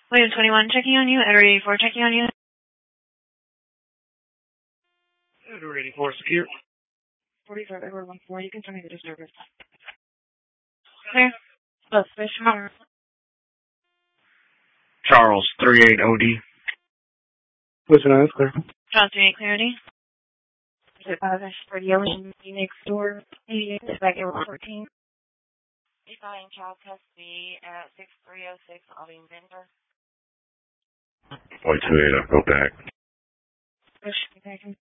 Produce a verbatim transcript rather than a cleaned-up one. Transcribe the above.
William twenty-one checking on you. Edward eighty-four checking on you. Edward eighty-four secure. forty-five Edward one four, you can tell me the disturbance. Clear. Suspicion. Charles three eight O D. Listen, that's clear. Charles three eight clarity. For the alien next door, eighty-eight back at fourteen. Defying child custody at six three oh six Albany Denver. Point two eight, I'll go back. Push,